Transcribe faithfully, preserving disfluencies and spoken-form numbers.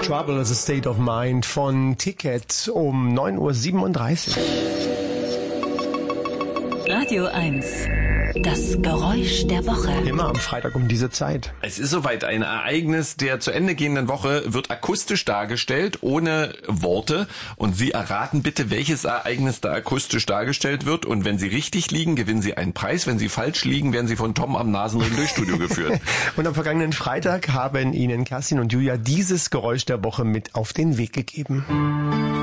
Trouble is a State of Mind von Ticket um neun Uhr siebenunddreißig. Radio eins. Das Geräusch der Woche. Immer am Freitag um diese Zeit. Es ist soweit. Ein Ereignis der zu Ende gehenden Woche wird akustisch dargestellt, ohne Worte. Und Sie erraten bitte, welches Ereignis da akustisch dargestellt wird. Und wenn Sie richtig liegen, gewinnen Sie einen Preis. Wenn Sie falsch liegen, werden Sie von Tom am Nasenring durchs Studio geführt. Und am vergangenen Freitag haben Ihnen Kerstin und Julia dieses Geräusch der Woche mit auf den Weg gegeben.